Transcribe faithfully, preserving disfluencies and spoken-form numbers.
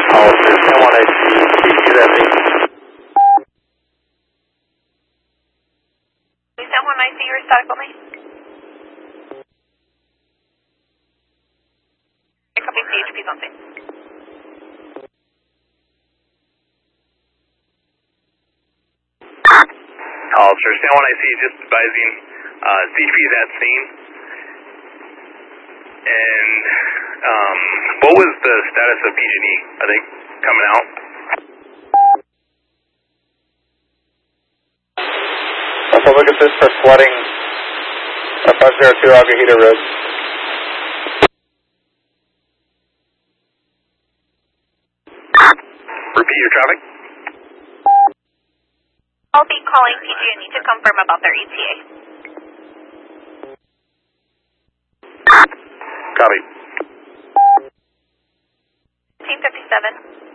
Officer ten one I C, C Q that me. ten one I C, you're static only. Copy C H P something. Officer ten one I C, just advising uh, Z P is at scene. And um, what was the status of P G and E? Are they coming out? Also look at this for flooding at five zero two Aguajita Road. Repeat your traffic. I'll be calling P G and E to confirm about their E T A. Copy. fifteen fifty-seven.